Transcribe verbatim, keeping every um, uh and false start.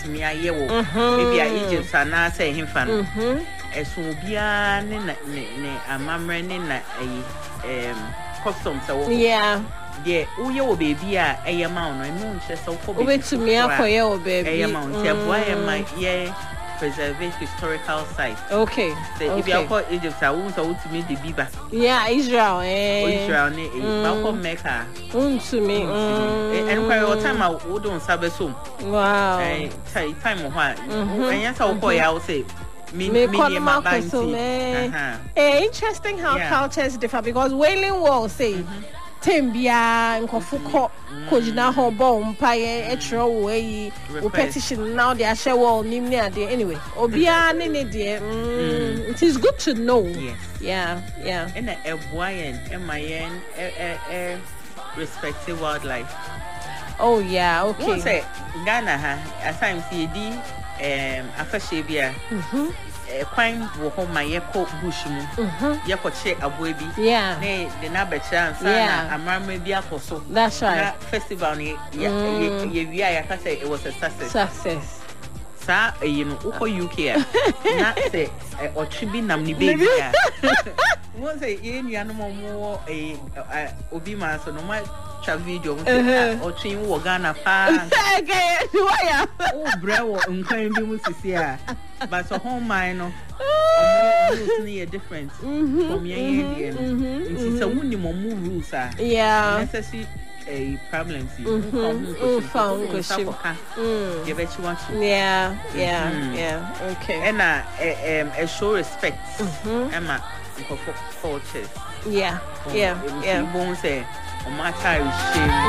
obetumi aye wo ebi a Egypt ana say himfa no eso bia ne ne ne amamre ne na um customs wo yeah de uye wo baby a eye ma no no nche so ko obetumi akoye wo baby eye ma nche boa ye ma ye preserve historical sites. Okay. The okay. If you call Egypt, I won't to me the Biba. Yeah, Israel. Eh. Israel, ne. Malcolm Mecca. Um to me. And quite all time I wouldn't sabe so. Wow. Eh, time of what? And yes, I'll call you. I'll say. Me, me, me, my uh-huh. Eh, interesting how yeah. cultures differ because Wailing Wall say. Tembia nkofukọ kojina ho bo mpaye etro we o petition now they are share wall nim ne ade anyway obia ne ne de it is good to know. Yes. Yeah, yeah. And a boyen emayen e respective wildlife. Oh yeah, okay. What say Ghana ha at times you di um afashebia mhm kwan wo ho ma ye ko bush mu ye ko che aboa bi yeah ne de na be chance na amama bi akoso. That's right. Festival ni ye ye wi ya ka say it was a success success sa you know uko U K na say otwi bi nam ni baby ya mo say ye nua no mo eh obi ma so no ma cha video mo say otwi wo Ghana pa okay why o bre wo nkan bi mu sisi a but so home mine no rules ni a difference from your area it's a wuni mo mu rules are yeah necessary a problem see who found go ship you bet you want to yeah yeah yeah okay and uh um a show respect Emma for cultures yeah yeah yeah won't say o matter shame